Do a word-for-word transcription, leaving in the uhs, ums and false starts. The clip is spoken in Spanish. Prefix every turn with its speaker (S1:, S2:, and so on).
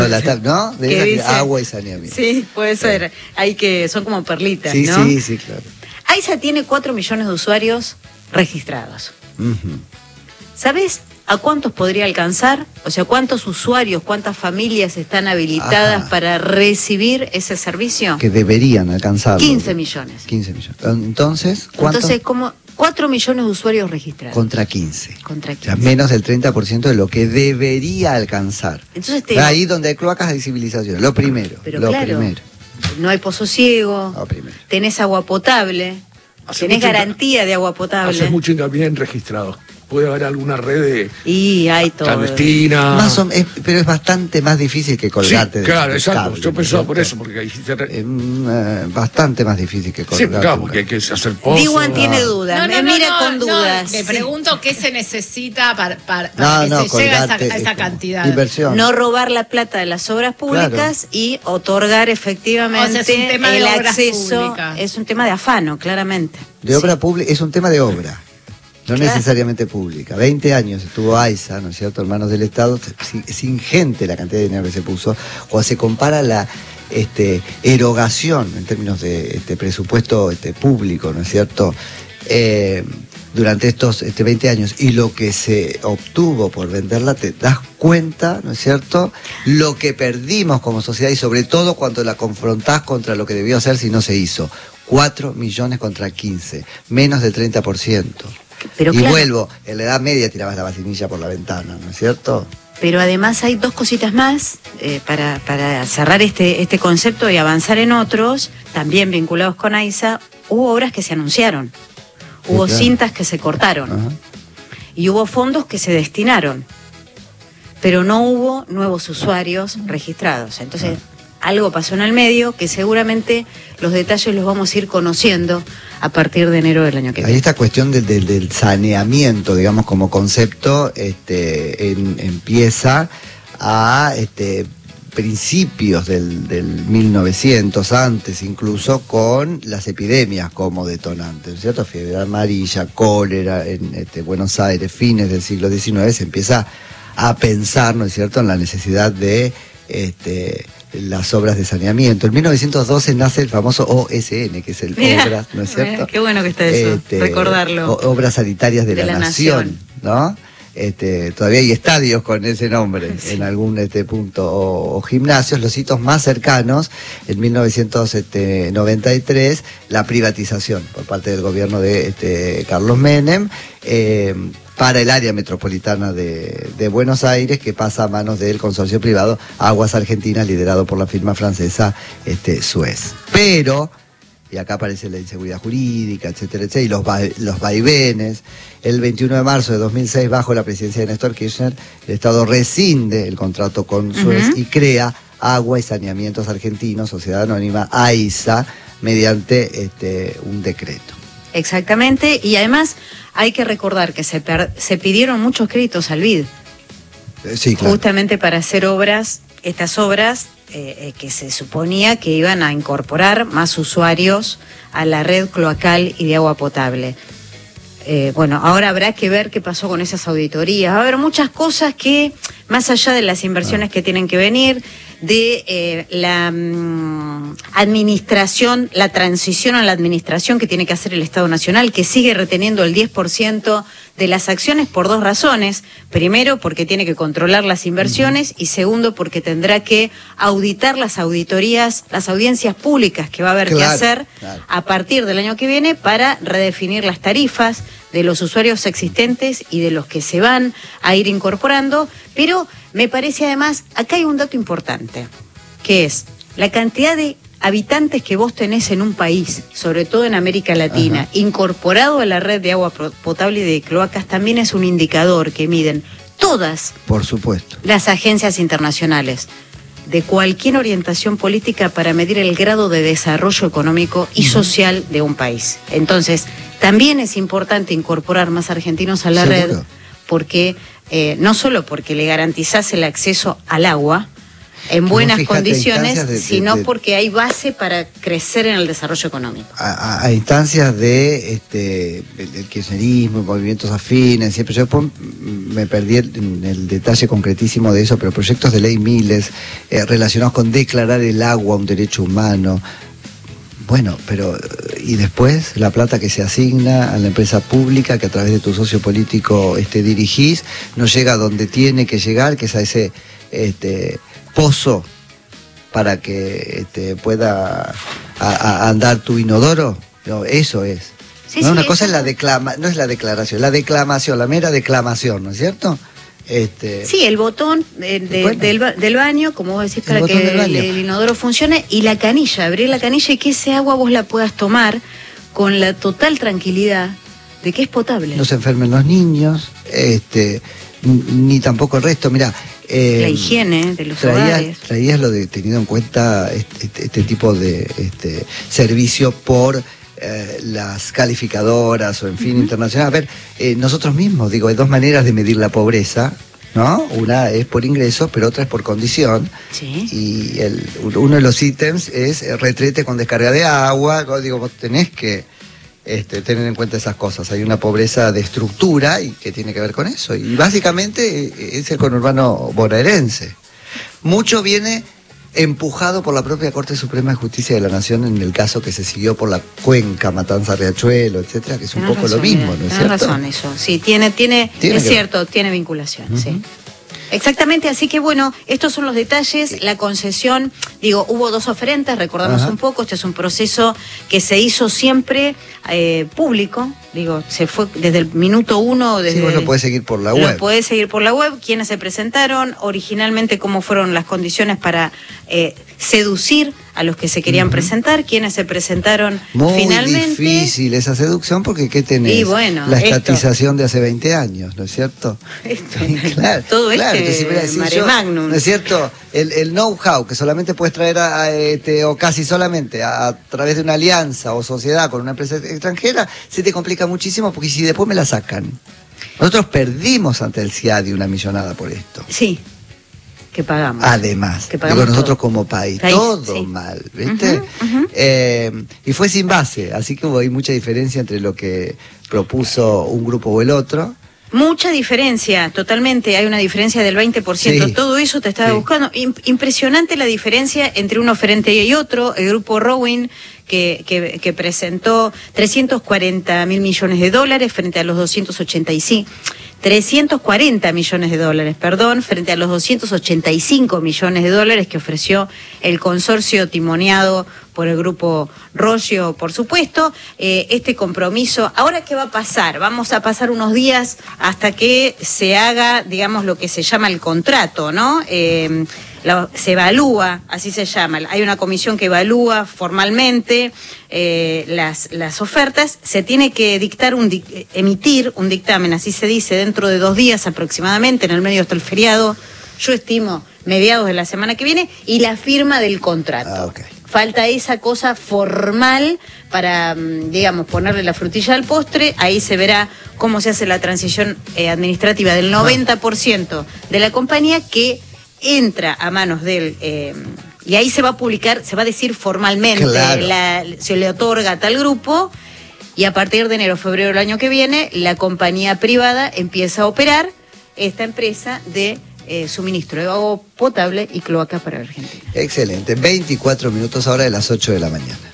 S1: ¿No? De esa que agua y saneamiento.
S2: Sí, puede ser. Hay que, son como perlitas,
S1: sí,
S2: ¿no?
S1: Sí, sí, claro.
S2: AISA tiene cuatro millones de usuarios registrados.
S1: Uh-huh.
S2: ¿Sabés a cuántos podría alcanzar? O sea, ¿cuántos usuarios, cuántas familias están habilitadas Ajá. para recibir ese servicio?
S1: Que deberían alcanzarlo.
S2: quince millones.
S1: quince millones. Entonces, ¿cuántos?
S2: Entonces, como cuatro millones de usuarios registrados.
S1: Contra quince.
S2: Contra quince.
S1: O sea, menos del treinta por ciento de lo que debería alcanzar.
S2: Entonces te...
S1: Ahí donde hay cloacas hay civilización. Lo primero.
S2: Pero
S1: lo
S2: claro,
S1: primero.
S2: No hay pozo ciego.
S1: Lo primero.
S2: Tenés agua potable.
S3: Hace
S2: tenés garantía
S3: hinca...
S2: de agua potable.
S3: Hace mucho hincapié en registrados. Puede haber alguna red de
S2: y hay todo
S3: clandestina.
S1: Más o, es, pero es bastante más difícil que colgarte.
S3: Sí, claro,
S1: de
S3: exacto.
S1: Cable,
S3: Yo pensaba
S1: ¿no?
S3: por eso, porque hay
S1: eh, eh, bastante más difícil que colgarte.
S3: Sí, claro, porque hay que hacer pozos.
S2: Diwan tiene dudas,
S4: no, no,
S2: me
S4: no,
S2: mira
S4: no,
S2: con
S4: no,
S2: dudas.
S4: Le
S2: sí.
S4: pregunto qué se necesita para, para,
S1: no,
S4: para que
S1: no,
S4: se llegue a esa, a esa
S1: como
S4: cantidad.
S1: Inversión.
S2: No robar la plata de las obras públicas claro. y otorgar efectivamente
S4: o sea, es un tema
S2: el
S4: de obras
S2: acceso.
S4: Públicas.
S2: Es un tema de afano, claramente.
S1: De sí. obra pública, es un tema de obra. No
S2: claro.
S1: necesariamente pública. veinte años estuvo AISA, ¿no es cierto?, en manos del Estado. Es ingente la cantidad de dinero que se puso. Cuando se compara la este, erogación en términos de este, presupuesto este, público, ¿no es cierto?, eh, durante estos este, veinte años y lo que se obtuvo por venderla, te das cuenta, ¿no es cierto?, lo que perdimos como sociedad y sobre todo cuando la confrontás contra lo que debió hacer si no se hizo. cuatro millones contra quince, menos del treinta por ciento. Pero y claro, vuelvo, en la Edad Media tirabas la vacinilla por la ventana, ¿no es cierto?
S2: Pero además hay dos cositas más eh, para, para cerrar este, este concepto y avanzar en otros, también vinculados con AISA. Hubo obras que se anunciaron, hubo sí, claro. cintas que se cortaron Ajá. y hubo fondos que se destinaron, pero no hubo nuevos usuarios registrados. Entonces, Ajá. algo pasó en el medio que seguramente los detalles los vamos a ir conociendo a partir de enero del año que viene.
S1: Ahí esta cuestión del, del, del saneamiento, digamos, como concepto, este, en, empieza a este, principios del, del mil novecientos, antes incluso, con las epidemias como detonantes, ¿no es cierto? Fiebre amarilla, cólera, en este, Buenos Aires, fines del siglo diecinueve, se empieza a pensar, ¿no es cierto?, en la necesidad de este, las obras de saneamiento. En mil novecientos doce nace el famoso O S N, que es el
S2: Mirá,
S1: Obras, ¿no es cierto?
S2: Mirá, qué bueno que está eso, este, recordarlo.
S1: O, Obras Sanitarias de, de la, la nación, nación, ¿no? Este, todavía hay estadios con ese nombre sí. en algún este punto, o, o gimnasios. Los hitos más cercanos, en mil novecientos noventa y tres, la privatización por parte del gobierno de este, Carlos Menem, eh, para el área metropolitana de, de Buenos Aires, que pasa a manos del consorcio privado Aguas Argentinas, liderado por la firma francesa este, Suez. Pero, y acá aparece la inseguridad jurídica, etcétera, etcétera, y los, va, los vaivenes. El veintiuno de marzo de dos mil seis, bajo la presidencia de Néstor Kirchner, el Estado rescinde el contrato con Suez uh-huh. y crea Agua y Saneamientos Argentinos, Sociedad Anónima, AISA, mediante este, un decreto.
S2: Exactamente, y además hay que recordar que se, per, se pidieron muchos créditos al B I D.
S1: Sí, claro.
S2: Justamente para hacer obras, estas obras eh, eh, que se suponía que iban a incorporar más usuarios a la red cloacal y de agua potable. Eh, bueno, ahora habrá que ver qué pasó con esas auditorías. Va a haber muchas cosas que, más allá de las inversiones ah. que tienen que venir, de eh, la um, administración, la transición a la administración que tiene que hacer el Estado Nacional, que sigue reteniendo el diez por ciento de las acciones por dos razones. Primero, porque tiene que controlar las inversiones uh-huh. y segundo, porque tendrá que auditar las auditorías, las audiencias públicas que va a haber claro, que hacer claro. a partir del año que viene para redefinir las tarifas de los usuarios existentes y de los que se van a ir incorporando. Pero me parece además, acá hay un dato importante, que es la cantidad de habitantes que vos tenés en un país, sobre todo en América Latina, Ajá. incorporado a la red de agua potable y de cloacas, también es un indicador que miden todas
S1: Por supuesto.
S2: las agencias internacionales de cualquier orientación política para medir el grado de desarrollo económico y uh-huh. social de un país. Entonces, también es importante incorporar más argentinos a la ¿Seguro? red, porque eh, no solo porque le garantizás el acceso al agua, en buenas
S1: fíjate,
S2: condiciones,
S1: instancias de- de-
S2: sino
S1: de-
S2: porque hay base para crecer en el desarrollo económico.
S1: A, a- a instancias de este el, el kirchnerismo, movimientos afines, siempre yo después me perdí el, el detalle concretísimo de eso, pero proyectos de ley miles eh, relacionados con declarar el agua un derecho humano. Bueno, pero y después la plata que se asigna a la empresa pública que a través de tu socio político este, dirigís, no llega a donde tiene que llegar, que es a ese este, pozo para que este, pueda a, a andar tu inodoro. No, eso es.
S2: Sí,
S1: ¿no?
S2: sí,
S1: Una cosa es
S2: eso-
S1: la declama, no es la declaración, la declamación, la mera declamación, ¿no es cierto? Este,
S2: Sí, el botón de- de-
S1: Bueno.
S2: del, ba- del baño, como vos decís,
S1: El
S2: para
S1: botón
S2: que
S1: del baño.
S2: el, el inodoro funcione, y la canilla, abrir la canilla y que ese agua vos la puedas tomar con la total tranquilidad de que es potable.
S1: no se enfermen los niños, este, n- ni tampoco el resto. Mirá, eh,
S2: La higiene de los
S1: traías,
S2: hogares.
S1: traías lo de teniendo en cuenta este, este- este tipo de este, servicio por eh, las calificadoras o en fin, internacional. A ver, eh, nosotros mismos, digo, hay dos maneras de medir la pobreza, ¿no? Una es por ingresos, pero otra es por condición.
S2: Sí.
S1: Y el, uno de los ítems es eh, retrete con descarga de agua. Digo, vos tenés que este, tener en cuenta esas cosas. Hay una pobreza de estructura y que tiene que ver con eso. Y básicamente eh, es el conurbano bonaerense. Mucho viene empujado por la propia Corte Suprema de Justicia de la Nación en el caso que se siguió por la cuenca Matanza Riachuelo, etcétera, que es un
S2: Tenés
S1: poco
S2: razón,
S1: lo mismo,
S2: eh,
S1: ¿no es
S2: tenés
S1: cierto?
S2: razón eso, sí, tiene, tiene,
S1: Tiene
S2: es
S1: que-
S2: cierto, tiene vinculación,
S1: Ujú.
S2: sí. Exactamente, así que bueno, estos son los detalles, la concesión, digo, hubo dos oferentes, recordamos
S1: Ajá.
S2: un poco, este es un proceso que se hizo siempre eh, público, digo, se fue desde el minuto uno, desde...
S1: Sí, vos lo podés seguir por la
S2: Lo
S1: web.
S2: podés seguir por la web, quiénes se presentaron, originalmente cómo fueron las condiciones para eh, seducir a los que se querían presentar, quiénes se presentaron
S1: Muy
S2: finalmente.
S1: difícil esa seducción porque ¿qué tenés?
S2: Y bueno,
S1: la
S2: esto-
S1: estatización de hace veinte años, ¿no es cierto?
S2: Esto,
S1: claro,
S2: todo
S1: claro,
S2: este
S1: entonces, si hubiera decidido
S2: mare
S1: yo,
S2: magnum.
S1: ¿no es cierto? El, el know-how que solamente puedes traer a, a, este, o casi solamente a, a través de una alianza o sociedad con una empresa extranjera, se te complica muchísimo porque si después me la sacan. Nosotros perdimos ante el CIADI una millonada por esto.
S2: Sí, que pagamos.
S1: Además,
S2: Que pagamos
S1: digo nosotros
S2: todo.
S1: como país,
S2: País,
S1: todo
S2: sí.
S1: mal, ¿viste?
S2: Ujú, ujú.
S1: Eh, y fue sin base, así que hubo ahí mucha diferencia entre lo que propuso un grupo o el otro.
S2: Mucha diferencia, totalmente, hay una diferencia del veinte por ciento.
S1: Sí.
S2: Todo eso te estaba
S1: Sí.
S2: buscando. Im- impresionante la diferencia entre un oferente y otro. El grupo Rowing, que, que, que presentó trescientos cuarenta mil millones de dólares frente a los doscientos ochenta y cinco. trescientos cuarenta millones de dólares, perdón, frente a los doscientos ochenta y cinco millones de dólares que ofreció el consorcio timoneado por el grupo Roggio, por supuesto. Eh, este compromiso, ¿ahora qué va a pasar? Vamos a pasar unos días hasta que se haga, digamos, lo que se llama el contrato, ¿no? Eh, la- se evalúa, así se llama, hay una comisión que evalúa formalmente eh, las, las ofertas, se tiene que dictar un dic- emitir un dictamen, así se dice, dentro de dos días aproximadamente, en el medio hasta el feriado, yo estimo mediados de la semana que viene, y la firma del contrato.
S1: Ah, ok.
S2: Falta esa cosa formal para, mm, digamos, ponerle la frutilla al postre. Ahí se verá cómo se hace la transición eh, administrativa del noventa por ciento de la compañía que entra a manos del... eh, y ahí se va a publicar, se va a decir formalmente,
S1: Claro.
S2: la- se le otorga a tal grupo, y a partir de enero, febrero del año que viene, la compañía privada empieza a operar esta empresa de eh, suministro de agua potable y cloaca para Argentina.
S1: Excelente, veinticuatro minutos ahora de las ocho de la mañana.